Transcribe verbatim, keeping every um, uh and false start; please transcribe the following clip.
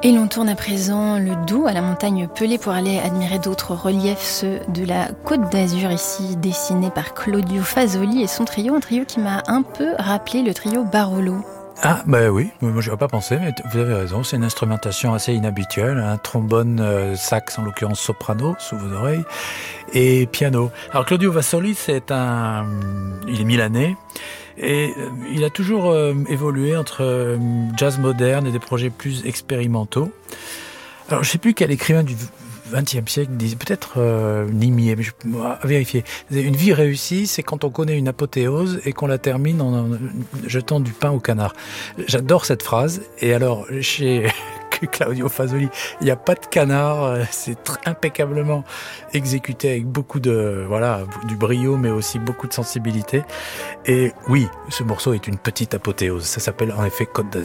Et l'on tourne à présent le dos à la montagne Pelée pour aller admirer d'autres reliefs, ceux de la Côte d'Azur, ici dessinés par Claudio Fasoli et son trio, un trio qui m'a un peu rappelé le trio Barolo. Ah, bah oui, moi j'y avais pas pensé, mais vous avez raison, c'est une instrumentation assez inhabituelle, un trombone, euh, sax, en l'occurrence soprano, sous vos oreilles, et piano. Alors Claudio Fasoli, c'est un... il est milanais, et euh, il a toujours euh, évolué entre euh, jazz moderne et des projets plus expérimentaux. Alors je sais plus quel écrivain du vingtième siècle disait, peut-être euh, Nimier, mais je peux vérifier. Une vie réussie, c'est quand on connaît une apothéose et qu'on la termine en, en jetant du pain au canard. J'adore cette phrase. Et alors, chez Claudio Fasoli, il n'y a pas de canard. C'est impeccablement exécuté avec beaucoup de, voilà, du brio, mais aussi beaucoup de sensibilité. Et oui, ce morceau est une petite apothéose. Ça s'appelle en effet Côte d'Azur.